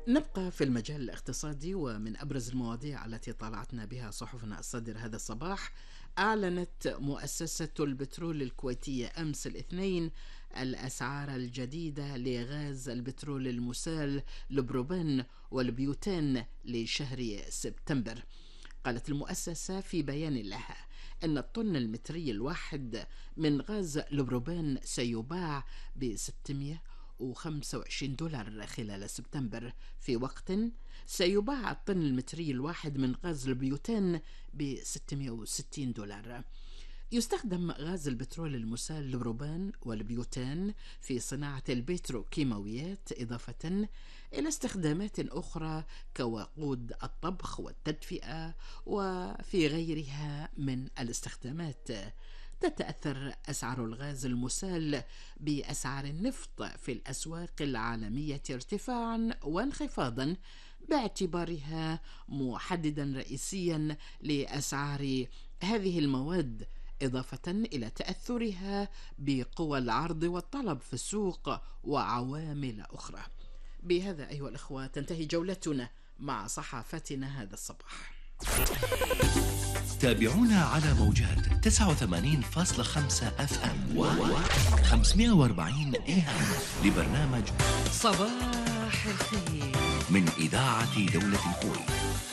نبقى في المجال الاقتصادي، ومن أبرز المواضيع التي طالعتنا بها صحفنا الصادرة هذا الصباح: أعلنت مؤسسة البترول الكويتية أمس الاثنين الأسعار الجديدة لغاز البترول المسال البروبان والبيوتان لشهر سبتمبر. قالت المؤسسة في بيان لها أن الطن المتري الواحد من غاز البروبان سيباع ب $625 خلال سبتمبر، في وقت سيباع الطن المتري الواحد من غاز البيوتان ب $660. يستخدم غاز البترول المسال البروبان والبيوتان في صناعة البتروكيماويات، إضافة إلى استخدامات أخرى كوقود الطبخ والتدفئة وفي غيرها من الاستخدامات. تتأثر أسعار الغاز المسال بأسعار النفط في الأسواق العالمية ارتفاعا وانخفاضا، باعتبارها محددا رئيسيا لأسعار هذه المواد، إضافة إلى تأثرها بقوى العرض والطلب في السوق وعوامل أخرى. بهذا أيها الأخوة تنتهي جولتنا مع صحافتنا هذا الصباح. تابعونا على موجات 89.5 FM و 540 AM لبرنامج صباح الخير من إذاعة دولة الكويت.